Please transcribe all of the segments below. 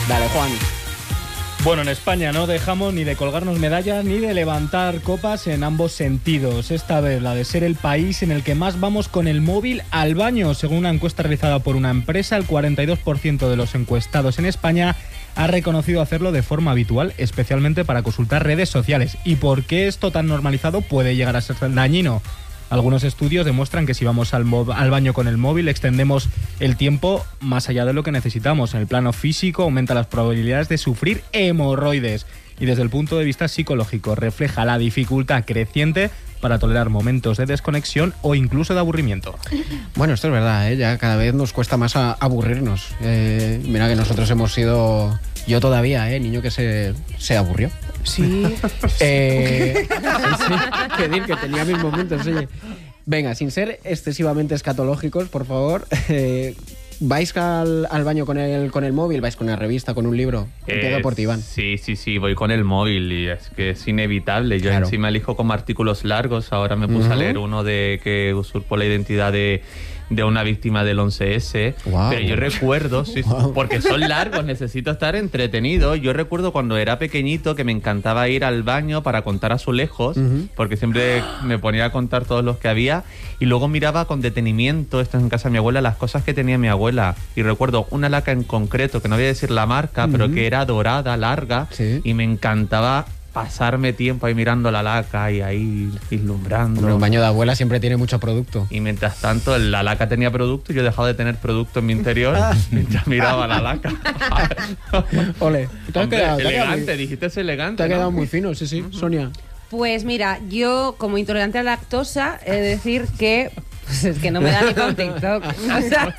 Dale, Juan. Bueno, en España no dejamos ni de colgarnos medallas ni de levantar copas en ambos sentidos. Esta vez la de ser el país en el que más vamos con el móvil al baño. Según una encuesta realizada por una empresa, el 42% de los encuestados en España ha reconocido hacerlo de forma habitual, especialmente para consultar redes sociales. ¿Y por qué esto tan normalizado puede llegar a ser dañino? Algunos estudios demuestran que si vamos al baño con el móvil extendemos el tiempo más allá de lo que necesitamos. En el plano físico aumenta las probabilidades de sufrir hemorroides y desde el punto de vista psicológico refleja la dificultad creciente para tolerar momentos de desconexión o incluso de aburrimiento. Bueno, esto es verdad, ¿eh? Ya cada vez nos cuesta más aburrirnos. Mira que nosotros hemos sido... Yo todavía, niño que se aburrió. Sí. Que tenía mis momentos, oye. Venga, sin ser excesivamente escatológicos, por favor, ¿vais al baño con el móvil? ¿Vais con una revista, con un libro? Empiezo por ti, Iván. Sí, voy con el móvil y es que es inevitable. Yo Claro. encima elijo como artículos largos. Ahora me puse a leer uno de que usurpó la identidad de una víctima del 11S. Wow. Pero yo recuerdo, porque son largos, necesito estar entretenido. Yo recuerdo cuando era pequeñito que me encantaba ir al baño para contar azulejos, porque siempre me ponía a contar todos los que había y luego miraba con detenimiento, esto es en casa de mi abuela, las cosas que tenía mi abuela. Y recuerdo una laca en concreto, que no voy a decir la marca, pero que era dorada, larga, Sí. y me encantaba pasarme tiempo ahí mirando la laca y ahí vislumbrando. Hombre, un baño de abuela siempre tiene mucho producto. Y mientras tanto, la laca tenía producto y yo he dejado de tener producto en mi interior mientras miraba la laca. Ole. ¿Te has Hombre, quedado, elegante, dijiste es elegante. te ha ¿no? quedado muy fino, sí. Sonia. Pues mira, yo como intolerante a la lactosa, he de decir que pues es que no me da ni para un TikTok. O sea,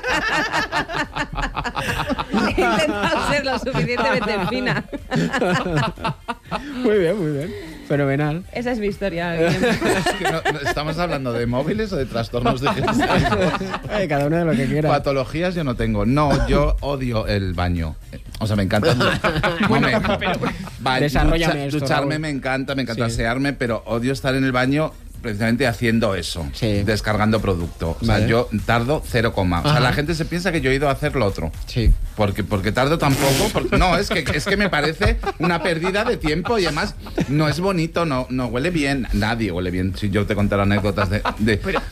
he intentado ser lo suficientemente fina. Muy bien. Fenomenal. Esa es mi historia. Es que ¿estamos hablando de móviles o de trastornos digitales? Cada uno de lo que quiera. Patologías yo no tengo. No, yo odio el baño. O sea, me encanta... Desarróllame esto, ducharme Raúl. me encanta Sí. asearme, pero odio estar en el baño precisamente haciendo eso, Sí. descargando producto. O sea, Vale. yo tardo 0, o sea, Ajá. la gente se piensa que yo he ido a hacer lo otro. Sí. Porque tardo tampoco, no, es que me parece una pérdida de tiempo y además no es bonito, no huele bien, nadie huele bien. Si yo te contara anécdotas